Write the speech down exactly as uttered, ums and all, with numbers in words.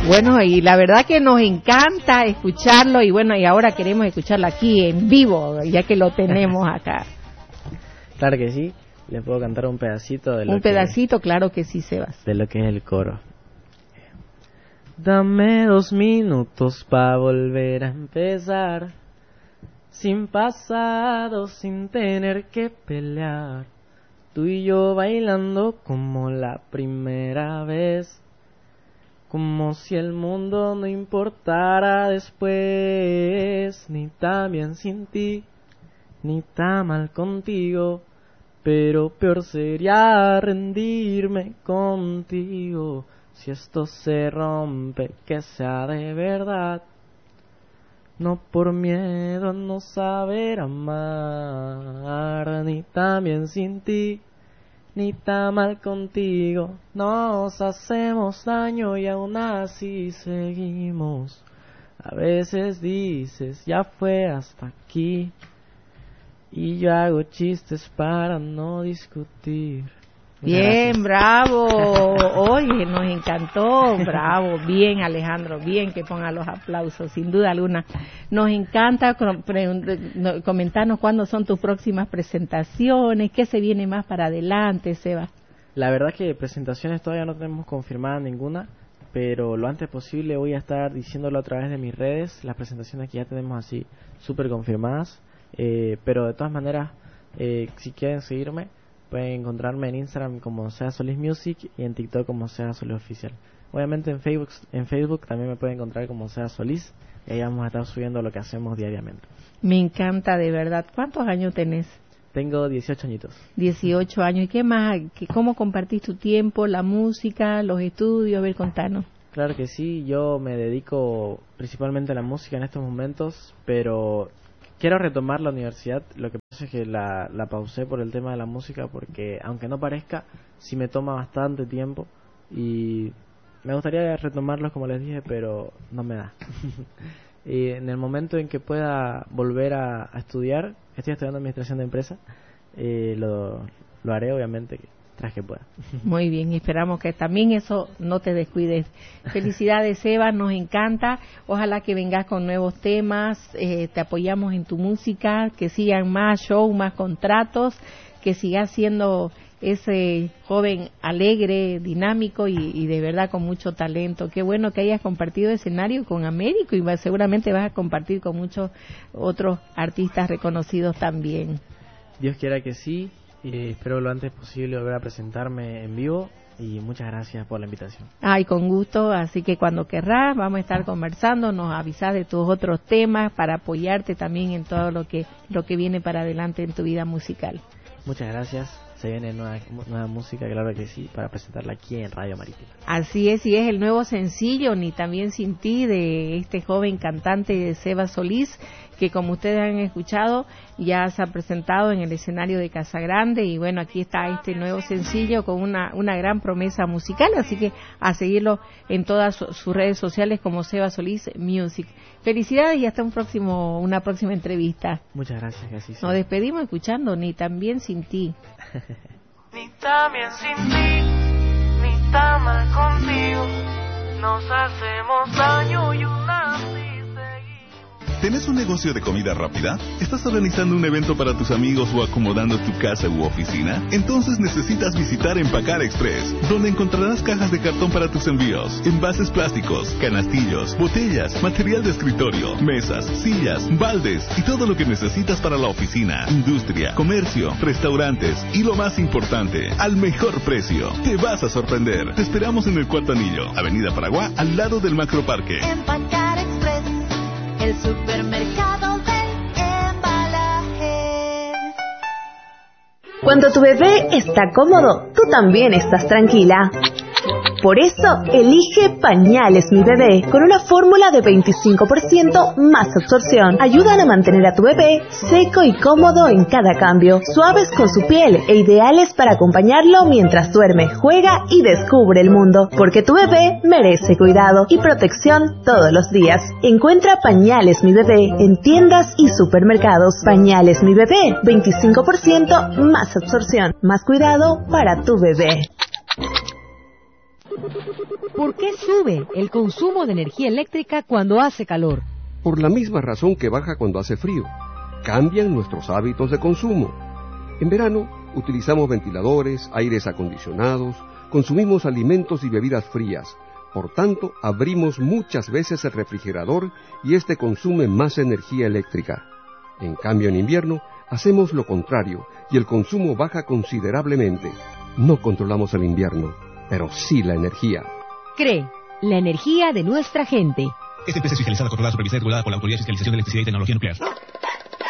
Bueno, y la verdad que nos encanta escucharlo y bueno, y ahora queremos escucharlo aquí en vivo, ya que lo tenemos acá. Claro que sí, le puedo cantar un pedacito de lo Un que, pedacito, claro que sí, Sebas. de lo que es el coro. Dame dos minutos para volver a empezar, sin pasado, sin tener que pelear, tú y yo bailando como la primera vez, como si el mundo no importara después, ni tan bien sin ti, ni tan mal contigo, pero peor sería rendirme contigo. Si esto se rompe, que sea de verdad, no por miedo a no saber amar, ni tan bien sin ti, ni tan mal contigo. Nos hacemos daño y aún así seguimos. A veces dices, ya fue hasta aquí, y yo hago chistes para no discutir. Bien, bravo. Oye, nos encantó. Bravo. Bien, Alejandro. Bien que ponga los aplausos, sin duda alguna. Nos encanta comentarnos cuándo son tus próximas presentaciones, qué se viene más para adelante, Seba. La verdad que presentaciones todavía no tenemos confirmada ninguna, pero lo antes posible voy a estar diciéndolo a través de mis redes, las presentaciones que ya tenemos así súper confirmadas, eh, pero de todas maneras, eh, si quieren seguirme, pueden encontrarme en Instagram como Sea Solís Music y en TikTok como Sea Solís Oficial. Obviamente en Facebook, en Facebook también me pueden encontrar como Sea Solís y ahí vamos a estar subiendo lo que hacemos diariamente. Me encanta, de verdad. ¿Cuántos años tenés? Tengo dieciocho añitos. dieciocho años. ¿Y qué más? ¿Qué, ¿Cómo compartís tu tiempo, la música, los estudios? A ver, contanos. Claro que sí, yo me dedico principalmente a la música en estos momentos, pero quiero retomar la universidad. Lo que pasa es que la, la pausé por el tema de la música porque, aunque no parezca, sí me toma bastante tiempo y me gustaría retomarlos, como les dije, pero no me da. Y en el momento en que pueda volver a, a estudiar, estoy estudiando administración de empresa, eh, lo, lo haré obviamente tras que pueda. Muy bien, esperamos que también eso no te descuides. Felicidades, Eva, nos encanta. Ojalá que vengas con nuevos temas, eh, te apoyamos en tu música, que sigan más shows, más contratos, que sigas siendo ese joven alegre, dinámico y, y de verdad con mucho talento. Qué bueno que hayas compartido escenario con Américo y va, seguramente vas a compartir con muchos otros artistas reconocidos también. Dios quiera que sí. Y espero lo antes posible volver a presentarme en vivo y muchas gracias por la invitación. Ay, con gusto, así que cuando querrás vamos a estar conversando, nos avisás de tus otros temas para apoyarte también en todo lo que lo que viene para adelante en tu vida musical. Muchas gracias. Se viene nueva, nueva música, claro que sí, para presentarla aquí en Radio Marítima. Así es, y es el nuevo sencillo, Ni También Sin Ti, de este joven cantante Seba Solís, que como ustedes han escuchado, ya se ha presentado en el escenario de Casa Grande, y bueno, aquí está este nuevo sencillo con una, una gran promesa musical, así que a seguirlo en todas su, sus redes sociales como Seba Solís Music. Felicidades y hasta un próximo, una próxima entrevista. Muchas gracias, que así sea. Nos despedimos escuchando Ni También Sin Ti. Ni también sin ti, ni tan mal contigo, nos hacemos daño y aún así seguimos. ¿Tenés un negocio de comida rápida? ¿Estás organizando un evento para tus amigos o acomodando tu casa u oficina? Entonces necesitas visitar Empacar Express, donde encontrarás cajas de cartón para tus envíos, envases plásticos, canastillos, botellas, material de escritorio, mesas, sillas, baldes y todo lo que necesitas para la oficina, industria, comercio, restaurantes y lo más importante, al mejor precio. Te vas a sorprender. Te esperamos en el Cuarto Anillo, Avenida Paraguay, al lado del Macroparque. Empacar Express, el supermercado del embalaje. Cuando tu bebé está cómodo, tú también estás tranquila. Por eso, elige Pañales Mi Bebé, con una fórmula de veinticinco por ciento más absorción. Ayudan a mantener a tu bebé seco y cómodo en cada cambio, suaves con su piel e ideales para acompañarlo mientras duerme, juega y descubre el mundo. Porque tu bebé merece cuidado y protección todos los días. Encuentra Pañales Mi Bebé en tiendas y supermercados. Pañales Mi Bebé, veinticinco por ciento más absorción, más cuidado para tu bebé. ¿Por qué sube el consumo de energía eléctrica cuando hace calor? Por la misma razón que baja cuando hace frío. Cambian nuestros hábitos de consumo. En verano utilizamos ventiladores, aires acondicionados, consumimos alimentos y bebidas frías. Por tanto, abrimos muchas veces el refrigerador y este consume más energía eléctrica. En cambio, en invierno, hacemos lo contrario y el consumo baja considerablemente. No controlamos el invierno, pero sí la energía. C R E, la energía de nuestra gente. Esta empresa es fiscalizada, controlada, supervisada y regulada por la Autoridad de Fiscalización de Electricidad y Tecnología Nuclear.